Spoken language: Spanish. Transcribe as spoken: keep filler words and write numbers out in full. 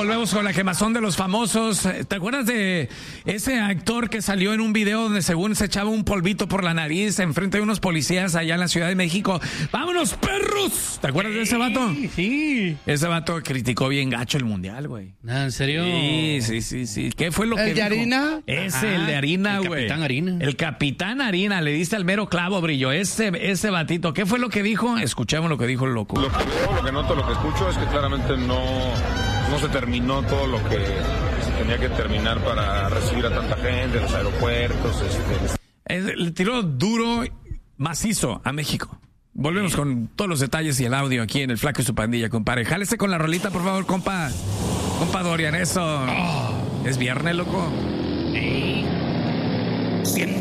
volvemos con la quemazón de los famosos. ¿Te acuerdas de ese actor que salió en un video donde según se echaba un polvito por la nariz enfrente de unos policías allá en la Ciudad de México? ¡Vámonos, perros! ¿Te acuerdas de ese vato? Sí, sí. Ese vato criticó bien gacho el mundial, güey. ¿En serio? Sí, sí, sí, sí. ¿Qué fue lo que ¿El de dijo? harina? Ese, Ajá, el de harina, el güey. Capitán Harina. El Capitán Harina. Le diste al mero clavo, Brillo. Ese, ese batito. ¿Qué fue lo que dijo? Escuchemos lo que dijo el loco. Lo que veo, lo que noto, lo que escucho es que claramente no, no se terminó todo lo que se tenía que terminar para recibir a tanta gente en los aeropuertos. Este. Eh, Le tiró duro, macizo a México. Volvemos con todos los detalles y el audio aquí en El Flaco y su pandilla, compadre. Jálese con la rolita, por favor, compa. Compa Dorian, eso. Es viernes, loco.